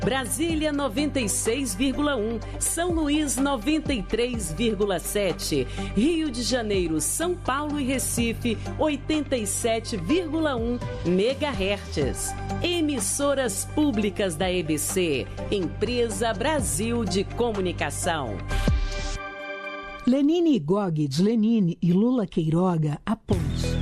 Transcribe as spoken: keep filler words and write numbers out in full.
Brasília noventa e seis vírgula um, São Luís noventa e três vírgula sete, Rio de Janeiro, São Paulo e Recife oitenta e sete vírgula um megahertz. Emissoras públicas da E B C, Empresa Brasil de Comunicação. Lenine Gog de Lenine e Lula Queiroga, a ponte.